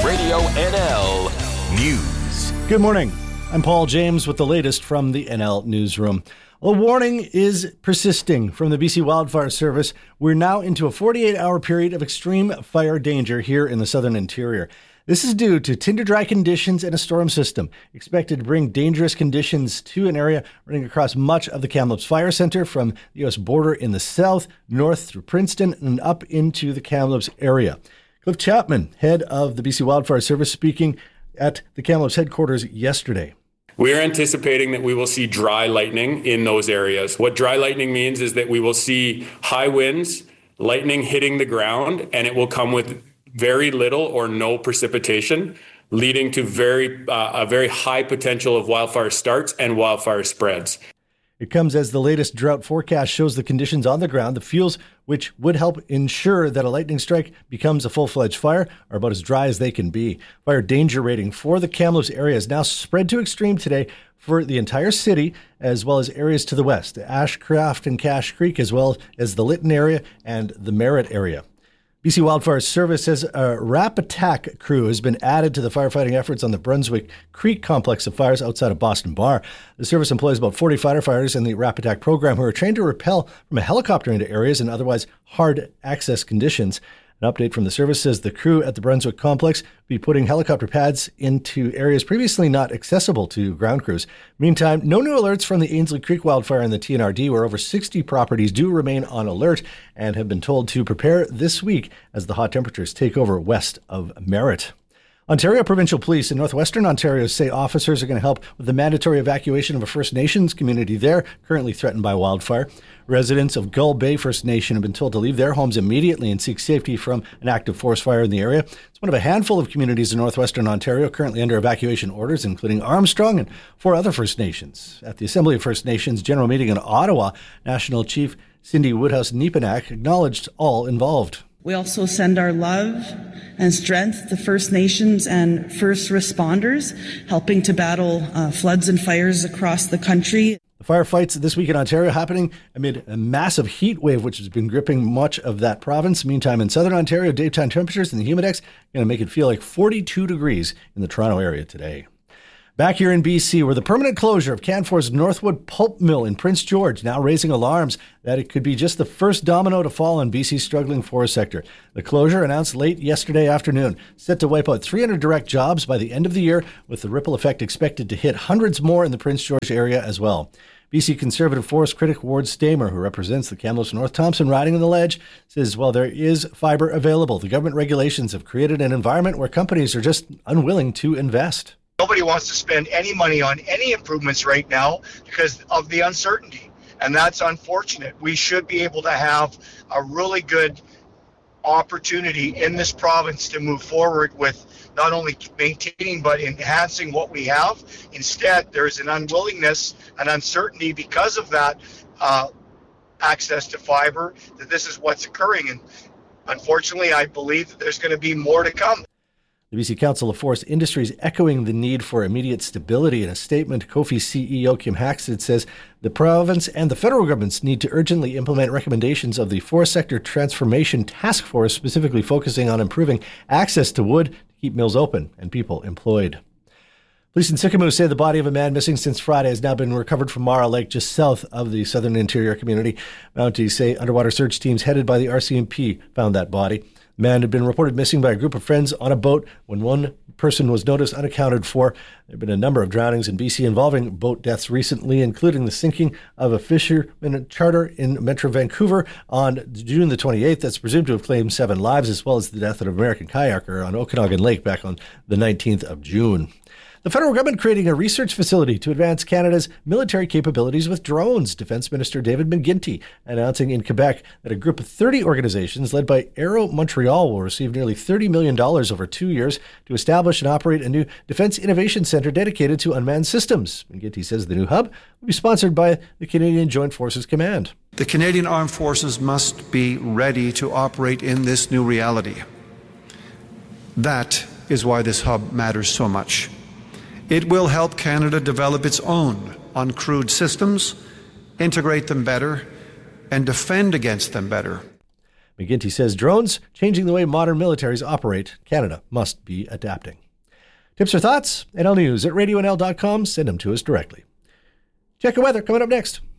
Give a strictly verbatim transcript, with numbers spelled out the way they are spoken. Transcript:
Radio N L News. Good morning. I'm Paul James with the latest from the N L Newsroom. A warning is persisting from the B C Wildfire Service. We're now into a forty-eight hour period of extreme fire danger here in the southern interior. This is due to tinder dry conditions and a storm system expected to bring dangerous conditions to an area running across much of the Kamloops Fire Center from the U S border in the south, north through Princeton, and up into the Kamloops area. Cliff Chapman, head of the B C Wildfire Service, speaking at the Kamloops headquarters yesterday. We're anticipating that we will see dry lightning in those areas. What dry lightning means is that we will see high winds, lightning hitting the ground, and it will come with very little or no precipitation, leading to very uh, a very high potential of wildfire starts and wildfire spreads. It comes as the latest drought forecast shows the conditions on the ground, the fuels which would help ensure that a lightning strike becomes a full-fledged fire, are about as dry as they can be. Fire danger rating for the Kamloops area is now spread to extreme today for the entire city, as well as areas to the west, Ashcraft and Cache Creek, as well as the Lytton area and the Merritt area. B C Wildfire Service says a RAP attack crew has been added to the firefighting efforts on the Brunswick Creek complex of fires outside of Boston Bar. The service employs about forty firefighters in the RAP attack program who are trained to rappel from a helicopter into areas in otherwise hard access conditions. An update from the service says the crew at the Brunswick complex will be putting helicopter pads into areas previously not accessible to ground crews. Meantime, no new alerts from the Ainslie Creek wildfire in the T N R D, where over sixty properties do remain on alert and have been told to prepare this week as the hot temperatures take over west of Merritt. Ontario Provincial Police in northwestern Ontario say officers are going to help with the mandatory evacuation of a First Nations community there, currently threatened by wildfire. Residents of Gull Bay First Nation have been told to leave their homes immediately and seek safety from an active forest fire in the area. It's one of a handful of communities in northwestern Ontario currently under evacuation orders, including Armstrong and four other First Nations. At the Assembly of First Nations general meeting in Ottawa, National Chief Cindy Woodhouse-Nepenak acknowledged all involved. We also send our love and strength to First Nations and first responders, helping to battle uh, floods and fires across the country. The firefights this week in Ontario happening amid a massive heat wave, which has been gripping much of that province. Meantime, in southern Ontario, daytime temperatures in the humidex are going to make it feel like forty-two degrees in the Toronto area today. Back here in B C, where the permanent closure of Canfor's Northwood Pulp Mill in Prince George now raising alarms that it could be just the first domino to fall on B C's struggling forest sector. The closure, announced late yesterday afternoon, set to wipe out three hundred direct jobs by the end of the year, with the ripple effect expected to hit hundreds more in the Prince George area as well. B C Conservative forest critic Ward Stamer, who represents the Kamloops North Thompson riding on the ledge, says while there is fiber available, the government regulations have created an environment where companies are just unwilling to invest. Nobody wants to spend any money on any improvements right now because of the uncertainty, and that's unfortunate. We should be able to have a really good opportunity in this province to move forward with not only maintaining but enhancing what we have. Instead, there's an unwillingness and uncertainty because of that uh, access to fiber, that this is what's occurring. And unfortunately, I believe that there's going to be more to come. The B C Council of Forest Industries echoing the need for immediate stability. In a statement, Kofi C E O Kim Haxted says the province and the federal governments need to urgently implement recommendations of the Forest Sector Transformation Task Force, specifically focusing on improving access to wood to keep mills open and people employed. Police in Sycamore say the body of a man missing since Friday has now been recovered from Mara Lake, just south of the southern interior community. Mounties say underwater search teams headed by the R C M P found that body. The man had been reported missing by a group of friends on a boat when one person was noticed unaccounted for. There have been a number of drownings in B C involving boat deaths recently, including the sinking of a fisherman charter in Metro Vancouver on June the twenty-eighth that's presumed to have claimed seven lives, as well as the death of an American kayaker on Okanagan Lake back on the nineteenth of June. The federal government creating a research facility to advance Canada's military capabilities with drones. Defense Minister David McGuinty announcing in Quebec that a group of thirty organizations led by Aero Montreal will receive nearly thirty million dollars over two years to establish and operate a new Defense Innovation Centre dedicated to unmanned systems. McGuinty says the new hub will be sponsored by the Canadian Joint Forces Command. The Canadian Armed Forces must be ready to operate in this new reality. That is why this hub matters so much. It will help Canada develop its own uncrewed systems, integrate them better, and defend against them better. McGuinty says drones changing the way modern militaries operate. Canada must be adapting. Tips or thoughts? N L News at radio n l dot com. Send them to us directly. Check the weather coming up next.